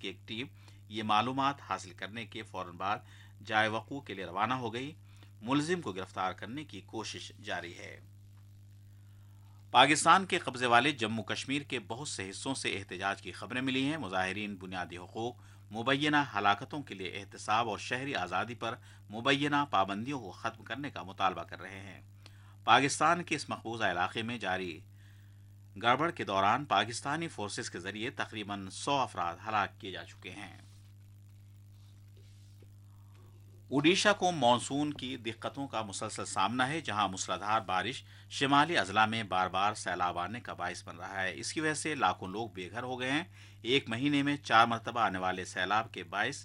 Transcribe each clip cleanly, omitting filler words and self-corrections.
की एक टीम ये मालूमात हासिल करने के फौरन बाद जाए वक़ूअ के लिए रवाना हो गई। मुलजिम को गिरफ्तार करने की कोशिश जारी है। पाकिस्तान के कब्जे वाले जम्मू कश्मीर के बहुत से हिस्सों से एहतजाज की खबरें मिली हैं। मुजाहिरीन बुनियादी हकूक, मुबैना हलाकतों के लिए एहतसाब और शहरी आज़ादी पर मुबैना पाबंदियों को ख़त्म करने का मुतालबा कर रहे हैं। पाकिस्तान के इस मकबूजा इलाके में जारी गड़बड़ के दौरान पाकिस्तानी फोर्सेस के जरिए तकरीबन 100 अफराद हलाक किए जा चुके हैं। ओडिशा को मानसून की दिक्कतों का मुसलसल सामना है, जहां मूसलाधार बारिश शिमाली अजला में बार बार सैलाब आने का बायस बन रहा है। इसकी वजह से लाखों लोग बेघर हो गए हैं। एक महीने में 4 मरतबा आने वाले सैलाब के बायस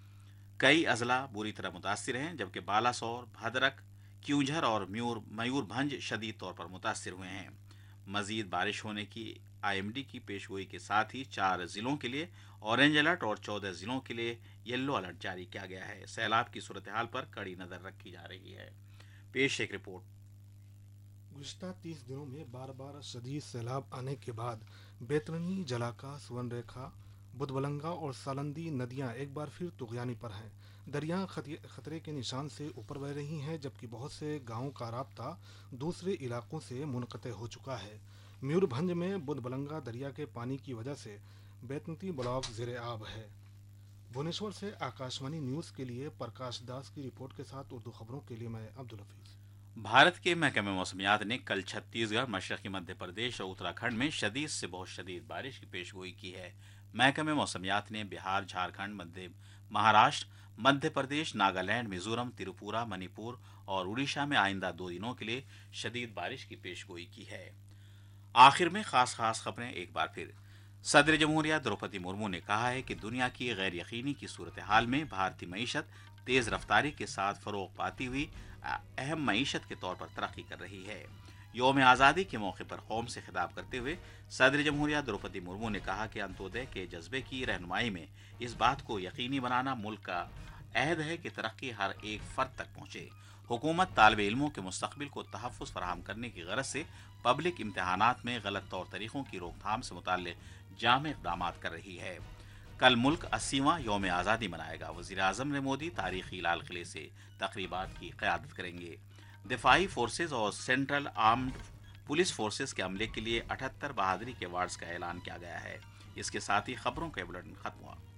कई अजला बुरी तरह मुतासिर हैं, जबकि बालासोर, भद्रक, क्यूझर और मयूरभंज शदीद तौर पर मुतासिर हुए हैं। मजीद बारिश होने की आईएमडी की पेशगोई के साथ ही 4 जिलों के लिए ऑरेंज अलर्ट और 14 जिलों के लिए येलो अलर्ट जारी किया गया है। सैलाब की सूरत हाल पर कड़ी नजर रखी जा रही है। पेश एक रिपोर्ट। गुज़िश्ता 30 दिनों में बार बार शदीद सैलाब आने के बाद बैतरनी, जलाका, सुवर्णरेखा, बुधबलंगा और सालंदी नदियां एक बार फिर तुगयानी पर हैं। दरियाएं खतरे के निशान से ऊपर बह रही हैं, जबकि बहुत से गांवों का राब्ता दूसरे इलाकों से मुनक़ते हो चुका है। मयूरभंज में बुधबलंगा दरिया के पानी की वजह से बैतनती ब्लॉक ज़ेरे आब है। भुवनेश्वर से आकाशवाणी न्यूज़ के लिए प्रकाश दास की रिपोर्ट के साथ उर्दू खबरों के लिए मैं अब्दुल हफीज़। भारत के महकमे मौसमियात ने कल छत्तीसगढ़, मशरक़ी मध्य प्रदेश और उत्तराखंड में शदीद से बहुत शदीद बारिश की पेशगोई की है। महकमे मौसमियात ने बिहार, झारखंड, महाराष्ट्र, मध्य प्रदेश, नागालैंड, मिजोरम, त्रिपुरा, मणिपुर और उड़ीसा में आइंदा 2 दिनों के लिए शदीद बारिश की पेशगोई की है। आखिर में खास खबरें एक बार फिर। सदर जमहूरिया द्रौपदी मुर्मू ने कहा है कि दुनिया की गैर यकीनी की सूरत हाल में भारतीय मईशत तेज रफ्तारी के साथ फरोग पाती हुई अहम मईशत के तौर पर तरक्की कर रही है। यौम आज़ादी के मौके पर कौम से खिताब करते हुए सदर जमहूरिया द्रौपदी मुर्मू ने कहा कि अंत्योदय के जज्बे की रहनुमाई में इस बात को यकीनी बनाना मुल्क का अहद है कि तरक्की हर एक फर्द तक पहुँचे। हुकूमत तालिब इल्मों के मुस्तकबिल को तहफ़्फ़ुज़ फराहम करने की गरज से पब्लिक इम्तहानात में गलत तौर तरीक़ों की रोकथाम से मुताल्लिक़ जाम इक़दाम कर रही है। कल मुल्क 80वां यौम आज़ादी मनाएगा। वज़ीर आज़म ने मोदी तारीख़ी लाल किले से तक़रीबात की क़यादत करेंगे। दिफाई फोर्सेज और सेंट्रल आर्म्ड पुलिस फोर्सेज के अमले के लिए 78 बहादुरी के अवार्ड्स का ऐलान किया गया है। इसके साथ ही खबरों का बुलेटिन खत्म हुआ।